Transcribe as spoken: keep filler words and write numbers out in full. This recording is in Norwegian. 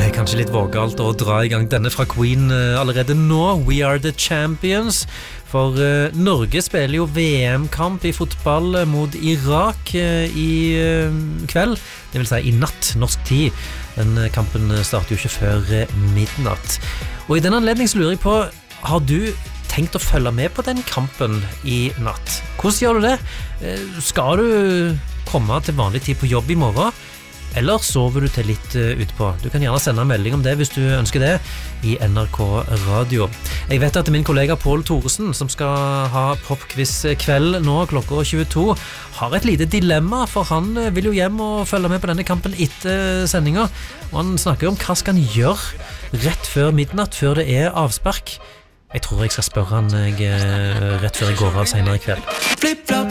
Det er kanskje litt vågalt å dra i gang denne fra Queen uh, allerede nå. We are the champions. For uh, Norge spiller jo V M-kamp i fotball mot Irak uh, i uh, kveld. Det vil si i natt, norsk tid. Den uh, kampen starter jo ikke før uh, midnatt. Og i den anledning så lurer jeg på, har du tenkt å følge med på den kampen i natt? Hvordan gjør du det? Uh, skal du komme til vanlig tid på jobb i morgen? Eller sover du til litt uh, utpå? Du kan gjerne sende en melding om det hvis du ønsker det i N R K Radio. Jeg vet at min kollega Pål Thoresen, som skal ha popquiz kveld nå klokka tjueto, har et lite dilemma, for han vil jo hjem og følge med på denne kampen etter sendinga. Og han snakker om hva skal han gjøre rett før midnatt, før det er avspark. Jeg tror jeg skal spørre han jeg, rett før jeg går av senere i kveld. Flip-flop,